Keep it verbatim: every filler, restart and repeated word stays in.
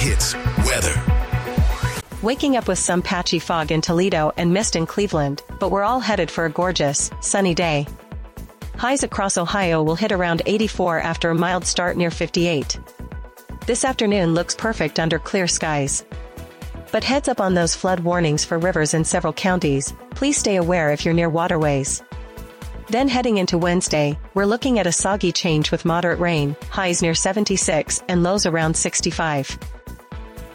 Hits weather. Waking up with some patchy fog in Toledo and mist in Cleveland, but we're all headed for a gorgeous, sunny day. Highs across Ohio will hit around eighty-four after a mild start near fifty-eight. This afternoon looks perfect under clear skies. But heads up on those flood warnings for rivers in several counties. Please stay aware if you're near waterways. Then heading into Wednesday, we're looking at a soggy change with moderate rain, highs near seventy-six and lows around sixty-five.